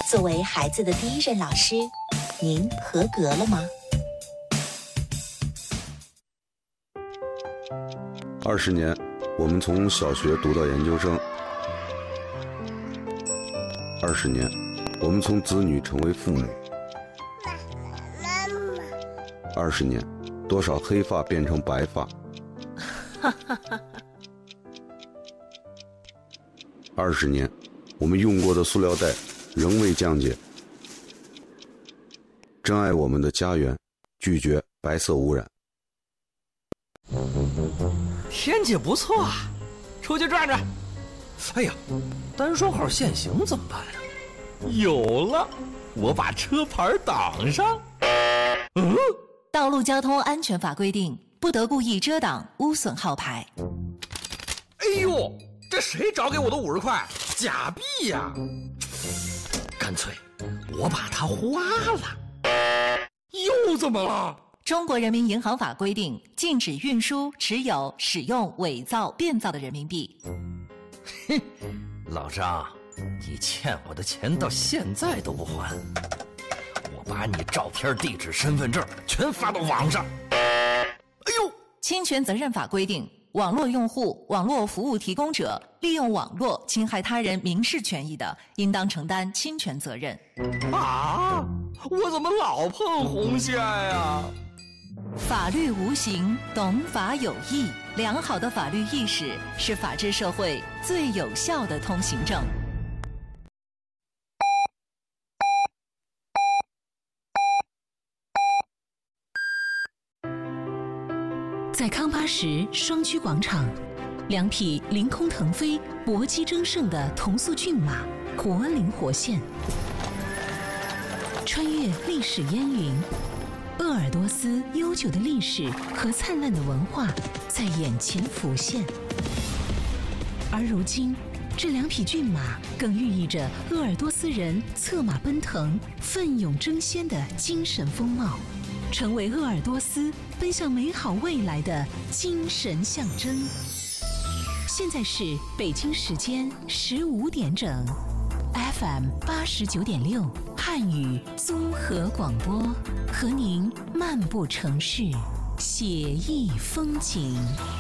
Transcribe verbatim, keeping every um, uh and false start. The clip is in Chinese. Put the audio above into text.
作为孩子的第一任老师，您合格了吗？ 二十年，我们从小学读到研究生。二十年，我们从子女成为父母。二十年，多少黑发变成白发。二十年，我们用过的塑料袋仍未降解。珍爱我们的家园，拒绝白色污染。 天气不错啊，出去转转。哎呀，单双号限行怎么办啊？有了，我把车牌挡上。嗯， 道路交通安全法规定，不得故意遮挡、污损号牌。 哎呦，这谁找给我的五十块？假币呀！干脆我把它花了。又怎么了？ 中国人民银行法规定，禁止运输、持有、使用伪造、变造的人民币。 哼，老张，你欠我的钱到现在都不还，我把你照片、地址、身份证全发到网上。哎呦， 侵权责任法规定，网络用户、网络服务提供者利用网络侵害他人民事权益的，应当承担侵权责任。 啊，我怎么老碰红线呀？ 法律无形，懂法有义。良好的法律意识是法治社会最有效的通行证。 在康巴什双曲广场，两匹凌空腾飞、搏击争胜的同速骏马活灵活现，穿越历史烟云。鄂尔多斯悠久的历史和灿烂的文化在眼前浮现，而如今，这两匹骏马更寓意着鄂尔多斯人策马奔腾、奋勇争先的精神风貌，成为鄂尔多斯奔向美好未来的精神象征。现在是北京时间十五点整 ，F M 八十九点六。汉语综合广播，和您漫步城市，写意风景。